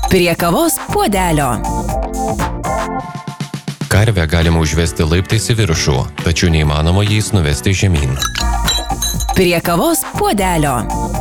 Prie kavos puodelio. Karvę galima užvesti laiptais į viršų, tačiau neįmanoma jais nuvesti žemyn. Prie kavos puodelio.